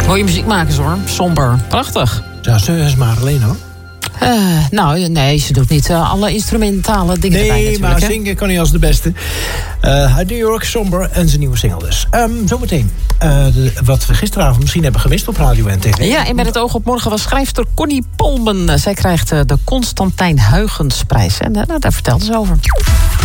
Mooie muziekmakers hoor, somber, prachtig. Ja, ze is maar alleen hoor. Nou, nee, ze doet niet alle instrumentale dingen erbij natuurlijk. Nee, maar zingen kan hij als de beste. Uit New York, Somber en zijn nieuwe single dus. Zometeen, wat we gisteravond misschien hebben gemist op radio en tv. Ja, en met het oog op morgen was schrijfster Connie Polman. Zij krijgt de Constantijn Huygensprijs. En daar vertelde ze over.